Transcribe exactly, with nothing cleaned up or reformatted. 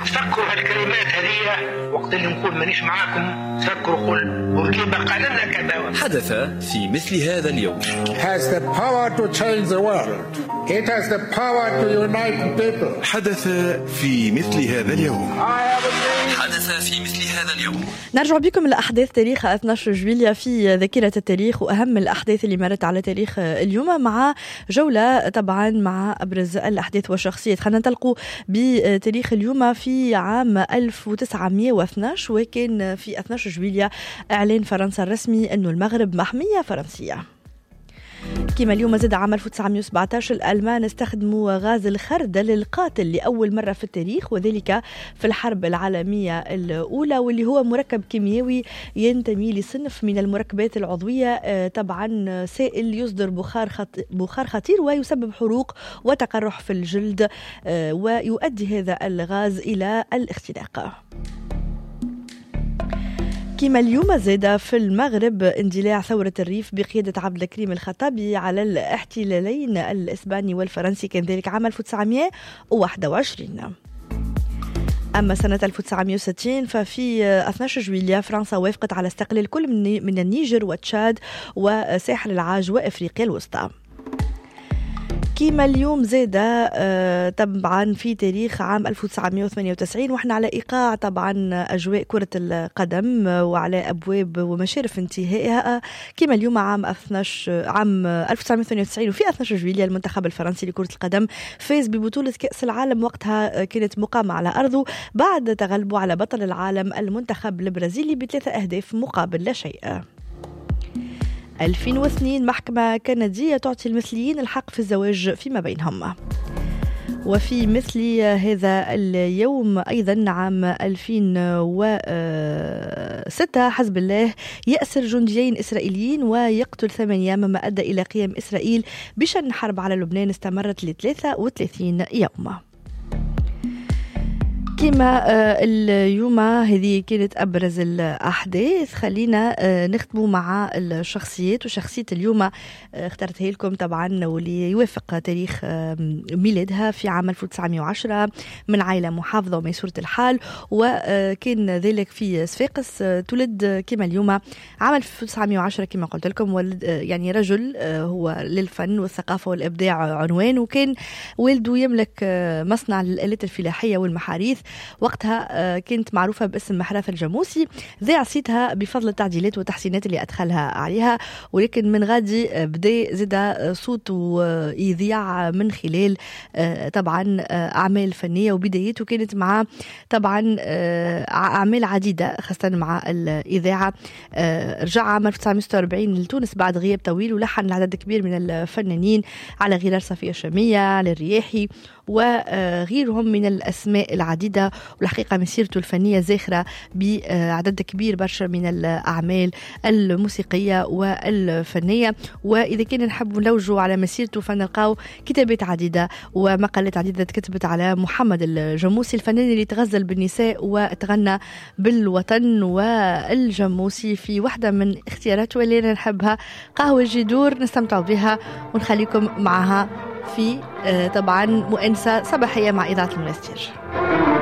تفكروا هالكلمات هذه وقت اللي نقول مانيش معاكم، تفكروا قول بورقيبة قال لنا كذا. حدث في مثل هذا اليوم. has the power to change the world. It has the power to unite people. حدث في مثل هذا اليوم. حدث في مثل هذا اليوم. نرجع بكم لأحداث تاريخ اثني عشر جويلية في ذاكرة التاريخ وأهم الأحداث اللي مرت على تاريخ اليوم، مع جولة طبعا مع أبرز الأحداث والشخصيات. خلينا ننطلقوا بتاريخ اليوم في عام ألف وتسعمائة واثني عشر، وكان في اثني عشر جويلية إعلان فرنسا الرسمي أنه المغرب محمية فرنسية. كما اليوم زاد عام ألف وتسعمائة وسبعة عشر الألمان استخدموا غاز الخردل القاتل لأول مرة في التاريخ، وذلك في الحرب العالمية الأولى، واللي هو مركب كيميائي ينتمي لصنف من المركبات العضوية، طبعا سائل يصدر بخار بخار خطير ويسبب حروق وتقرح في الجلد، ويؤدي هذا الغاز إلى الاختناق. كما اليوم زاد في المغرب اندلاع ثورة الريف بقيادة عبد الكريم الخطابي على الاحتلالين الإسباني والفرنسي، كان ذلك عام ألف وتسعمائة وواحد وعشرين. أما سنة ألف وتسعمائة وستين ففي اثني عشر جويلية فرنسا وافقت على استقلال كل من النيجر وتشاد وساحل العاج وإفريقيا الوسطى. كيما اليوم زاد طبعا في تاريخ عام ألف وتسعمائة وثمانية وتسعين، وإحنا على إيقاع طبعا أجواء كرة القدم وعلى أبواب ومشارف انتهائها. كيما اليوم عام عام ألف وتسعمائة وثمانية وتسعين وفي اثني عشر جويلية المنتخب الفرنسي لكرة القدم فاز ببطولة كأس العالم، وقتها كانت مقامة على أرضه بعد تغلبه على بطل العالم المنتخب البرازيلي بثلاثة أهداف مقابل لا شيء. ألفين واثنين محكمة كندية تعطي المثليين الحق في الزواج فيما بينهم. وفي مثل هذا اليوم أيضا عام ألفين وستة حزب الله يأسر جنديين إسرائيليين ويقتل ثمانية، مما أدى إلى قيام إسرائيل بشن حرب على لبنان استمرت ل ثلاثة وثلاثين يوم. كما اليوم هذه كانت أبرز الأحداث. خلينا نختموا مع الشخصيات، وشخصية اليوم اخترتها لكم طبعا واللي يوافق تاريخ ميلادها في عام ألف وتسعمائة وعشرة من عائلة محافظة وميسورة الحال، وكان ذلك في صفاقس. تولد كما اليوم عام ألف وتسعمائة وعشرة كما قلت لكم، ولد يعني رجل هو للفن والثقافة والإبداع عنوان، وكان والده يملك مصنع للآلات الفلاحية والمحاريث. وقتها كانت معروفة باسم محراث الجاموسي، ذاع صيتها بفضل التعديلات والتحسينات اللي أدخلها عليها، ولكن من غادي بدا زاد صوته يذيع من خلال طبعا أعمال فنية، وبدايته كانت مع طبعا أعمال عديدة خاصة مع الإذاعة. رجع عام ألف وتسعمائة وستة وأربعين لتونس بعد غياب طويل، ولحن لعدد كبير من الفنانين على غرار صفية الشامية، على الرياحي وغيرهم من الأسماء العديدة. والحقيقة مسيرته الفنية زاخرة بعدد كبير برشا من الأعمال الموسيقية والفنية. وإذا كنا نحب نلوجوا على مسيرته فنلقاو كتابات عديدة ومقالات عديدة كتبت على محمد الجاموسي، الفنان اللي تغزل بالنساء وتغنى بالوطن. والجاموسي في واحدة من اختياراته اللي أنا نحبها، قهوة الجدور، نستمتع بها ونخليكم معها في طبعا مؤنسة صباحية مع إذاعة المنستير.